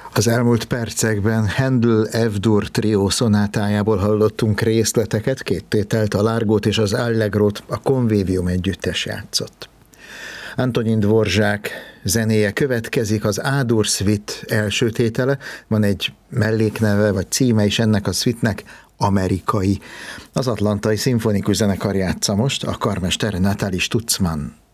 Az elmúlt percekben Handel F-dur trió szonátájából hallottunk részleteket, két tételt, a Largót és az Allegrót a Convivium együttes játszott. Antonin Dvorzsák zenéje következik, az A-dur Suite első tétele, van egy mellékneve vagy címe is ennek a suite-nek, Amerikai. Az Atlantai Szimfonikus Zenekar játsza most, a karmester Natalie Stutzmann.